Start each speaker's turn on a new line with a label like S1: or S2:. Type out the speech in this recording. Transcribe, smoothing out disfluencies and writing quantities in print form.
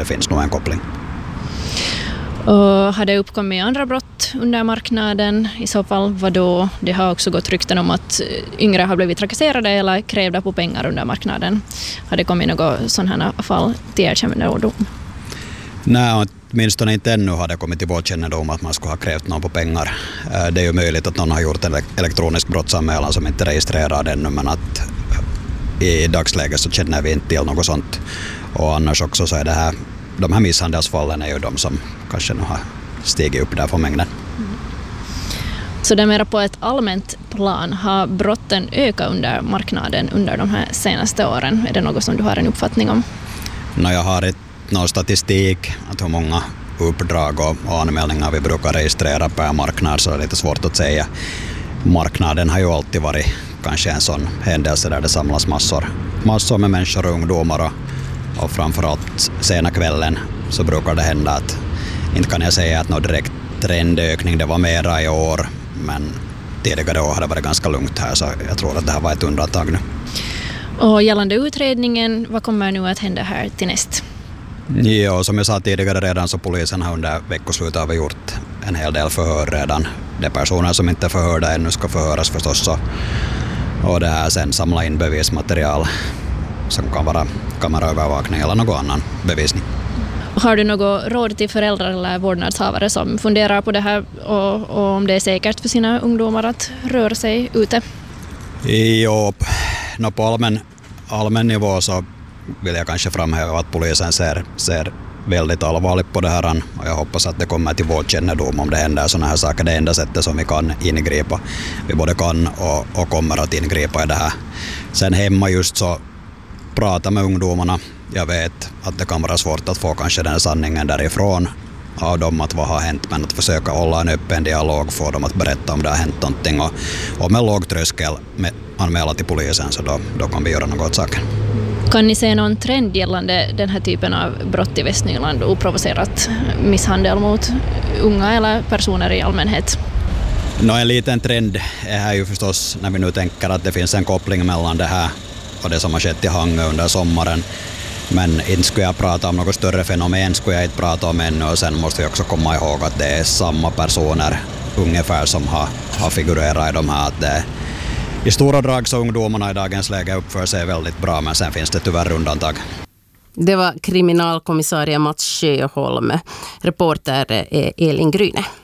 S1: det finns nog en koppling.
S2: Och har det uppkommit andra brott under marknaden? I så fall vad då? Det har också gått rykten om att yngre har blivit trakasserade eller krävda på pengar under marknaden. Har det kommit något sådana här fall till er kännedom?
S1: Nej, åtminstone inte ännu har det kommit till vår kännedom att man skulle ha krävt någon på pengar. Det är ju möjligt att någon har gjort en elektronisk brottsanmälan som inte registrerar ännu, men att i dagsläget så känner vi inte till något sånt. Och annars också så är det här, de här misshandelsfallen är ju de som kanske nu har stigit upp där på mängden.
S2: Så det är mer på ett allmänt plan. Har brotten ökat under marknaden under de här senaste åren? Är det något som du har en uppfattning om?
S1: Jag har någon statistik att hur många uppdrag och anmälningar vi brukar registrera per marknad, så är det lite svårt att säga. Marknaden har ju alltid varit kanske en sån händelse där det samlas massor med människor och ungdomar, och framförallt sena kvällen så brukar det hända att, inte kan jag säga att någon direkt trendökning, det var mera i år, men tidigare år har det varit ganska lugnt här, så jag tror att det här var ett undantag nu.
S2: Och gällande utredningen, vad kommer nu att hända här till näst?
S1: Ja, som jag sa tidigare redan, så polisen har under veckoslutet har vi gjort en hel del förhör redan. De personer som inte är förhörda ännu ska förhöras förstås, och det här sen samla in bevismaterial som kan vara kameraövervakning eller någon annan bevisning.
S2: Har du något råd till föräldrar eller vårdnadshavare som funderar på det här och om det är säkert för sina ungdomar att röra sig ute?
S1: Jo, på allmän nivå så vill jag kanske framhäva att polisen ser väldigt allvarligt på det här, och jag hoppas att det kommer till vår kännedom om det händer sådana här saker. Det enda sättet som vi kan ingripa. Vi både kan och kommer att ingripa i det här. Sen hemma just så prata med ungdomarna. Jag vet att det kan vara svårt att få kanske den sanningen därifrån av dem, att vad har hänt, men att försöka hålla en öppen dialog, få dem att berätta om det har hänt någonting, och med låg tröskel anmäla till polisen, så då kan vi göra något åt saken.
S2: Kan ni se någon trend gällande den här typen av brott i Västnyland, oprovocerat misshandel mot unga eller personer i allmänhet?
S1: En liten trend är här ju förstås när vi nu tänker att det finns en koppling mellan det här och det som har skett i Hangö under sommaren. Men inte skulle jag prata om något större fenomen, skulle jag inte prata om ännu, och sen måste vi också komma ihåg att det är samma personer ungefär som har figurerat i de här. Att det, i stora drag så ungdomarna i dagens läge uppför sig väldigt bra, men sen finns det tyvärr undantag.
S3: Det var kriminalkommissarie Mats Sjöholm. Reporter är Elin Gryne.